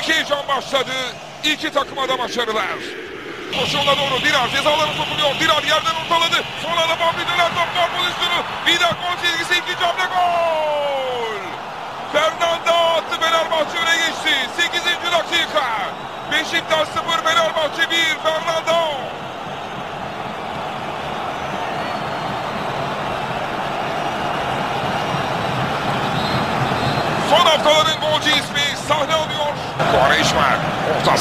heyecan başladı. İki takıma da başarılar. Koşuğuna doğru Dirar cezaları sokuluyor. Dirar yerden ortaladı. Sonra da Bambi döner top gol pozisyonu. Vida gol çizgisi, ikinci hamle gol. Fernando attı, Fenerbahçe öne geçti. 8. dakika. Beşiktaş 0, Fenerbahçe 1. Fernando. Son haftaların golcü ismi sahne alıyor. Quaresma orta